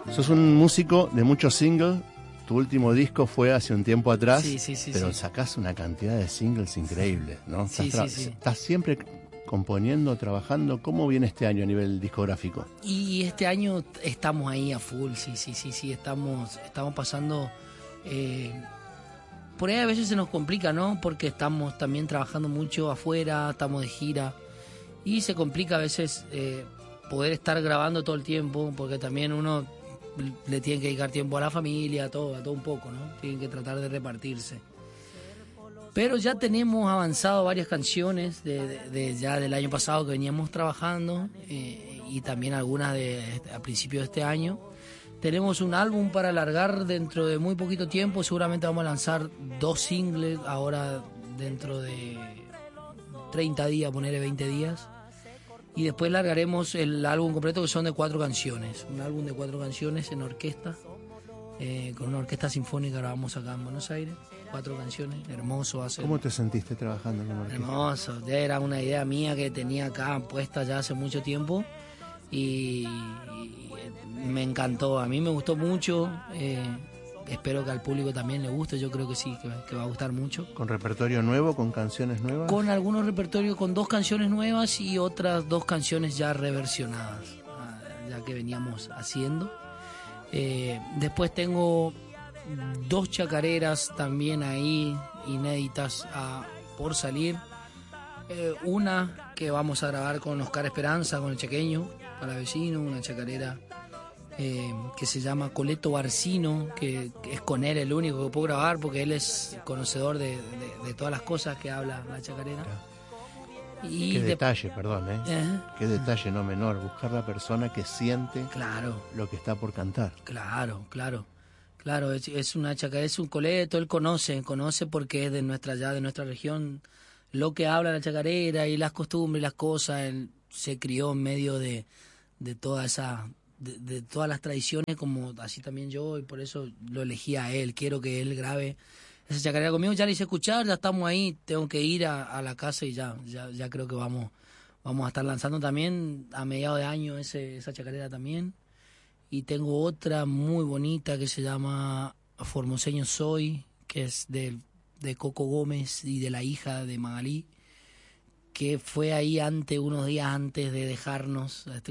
Sos un músico de muchos singles. Tu último disco fue hace un tiempo atrás, pero sacás una cantidad de singles increíbles, ¿no? Estás siempre componiendo, trabajando. ¿Cómo viene este año a nivel discográfico? Y este año estamos ahí a full, sí, estamos pasando... por ahí a veces se nos complica, ¿no? Porque estamos también trabajando mucho afuera, estamos de gira, y se complica a veces poder estar grabando todo el tiempo, porque también uno le tiene que dedicar tiempo a la familia, a todo un poco, ¿no? Tienen que tratar de repartirse. Pero ya tenemos avanzado varias canciones ya del año pasado que veníamos trabajando, y también algunas a principios de este año. Tenemos un álbum para largar dentro de muy poquito tiempo. Seguramente vamos a lanzar 2 singles ahora dentro de 30 días, ponerle 20 días. Y después largaremos el álbum completo, que son de 4 canciones. Un álbum de 4 canciones en orquesta, con una orquesta sinfónica. Grabamos acá en Buenos Aires 4 canciones, hermoso va a ser. ¿Cómo te sentiste trabajando con una orquesta? Hermoso, ya era una idea mía que tenía acá puesta ya hace mucho tiempo. Y me encantó, a mí me gustó mucho, espero que al público también le guste, yo creo que sí, que va a gustar mucho. ¿Con repertorio nuevo, con canciones nuevas? Con algunos repertorios, con 2 canciones nuevas y otras 2 canciones ya reversionadas, ya que veníamos haciendo. Después tengo 2 chacareras también ahí, inéditas por salir. Una que vamos a grabar con Oscar Esperanza, con el chaqueño, para vecino, una chacarera que se llama Coleto Barcino, que es con él el único que puedo grabar, porque él es conocedor de todas las cosas que habla la chacarera. Y qué detalle, perdón, qué detalle no menor, buscar la persona que siente lo que está por cantar. Claro, es una chacarera, es un Coleto, él conoce porque es de nuestra región, lo que habla la chacarera y las costumbres, las cosas. Él se crió en medio de toda esa... De todas las tradiciones, como así también yo, y por eso lo elegí a él. Quiero que él grabe esa chacarera conmigo. Ya le hice escuchar, ya estamos ahí, tengo que ir a la casa y ya creo que vamos a estar lanzando también a mediados de año esa chacarera también. Y tengo otra muy bonita que se llama Formoseño Soy, que es de Coco Gómez y de la hija de Magalí, que fue ahí unos días antes de dejarnos,